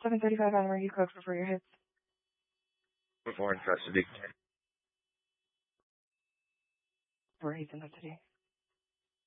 7:35 on Radio Code for your hits. Before in custody. Where he's in custody.